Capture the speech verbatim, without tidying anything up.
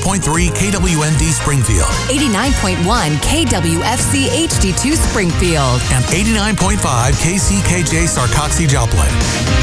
point three K W N D Springfield, eighty-nine point one K W F C H D two Springfield, and eighty-nine point five K C K J Sarcoxie Joplin.